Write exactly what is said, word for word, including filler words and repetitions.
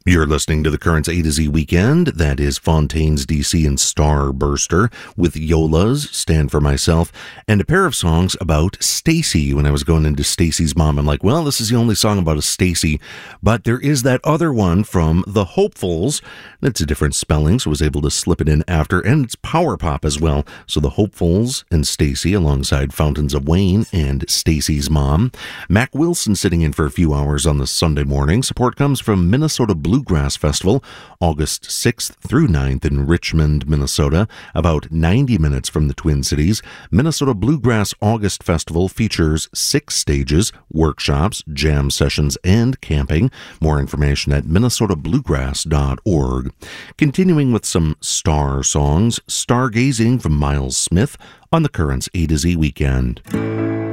You're listening to the Currents A to Z Weekend. That is Fontaine's D C and Starburster with Yola's, Stand For Myself, and a pair of songs about Stacy. When I was going into Stacy's mom, I'm like, well, this is the only song about a Stacy, but there is that other one from The Hopefuls. That's a different spelling, so I was able to slip it in after, and it's power pop as well. So The Hopefuls and Stacy alongside Fountains of Wayne and Stacy's mom. Mac Wilson sitting in for a few hours on the Sunday morning. Support comes from Minnesota Bluegrass Festival, August sixth through ninth in Richmond, Minnesota, about ninety minutes from the Twin Cities. Minnesota Bluegrass August Festival features six stages, workshops, jam sessions, and camping. More information at minnesota bluegrass dot org. Continuing with some star songs, Stargazing from Miles Smith on the Currents A to Z Weekend.